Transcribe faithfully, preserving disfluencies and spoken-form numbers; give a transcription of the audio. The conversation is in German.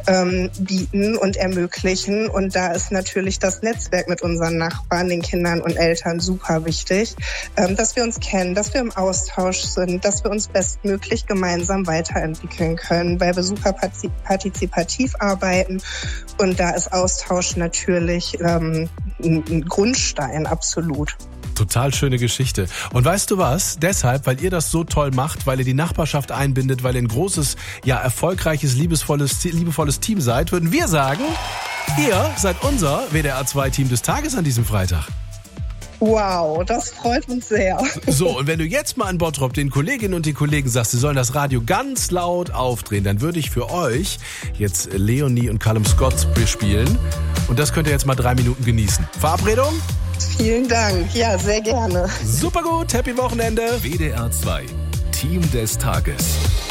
ähm, bieten und ermöglichen. Und da ist natürlich das Netzwerk mit unseren Nachbarn, den Kindern und Eltern super wichtig, ähm, dass wir uns kennen, dass wir im Austausch sind, dass wir uns bestmöglich gemeinsam weiterentwickeln können, weil wir super partizipativ arbeiten. Und da ist Austausch natürlich ähm, ein Grundstein, absolut. Total schöne Geschichte. Und weißt du was? Deshalb, weil ihr das so toll macht, weil ihr die Nachbarschaft einbindet, weil ihr ein großes, ja, erfolgreiches, liebesvolles, liebevolles Team seid, würden wir sagen, ihr seid unser W D R zwei Team des Tages an diesem Freitag. Wow, das freut uns sehr. So, und wenn du jetzt mal in Bottrop den Kolleginnen und den Kollegen sagst, sie sollen das Radio ganz laut aufdrehen, dann würde ich für euch jetzt Leonie und Callum Scott bespielen. Und das könnt ihr jetzt mal drei Minuten genießen. Verabredung? Vielen Dank. Ja, sehr gerne. Super gut. Happy Wochenende. W D R zwei, Team des Tages.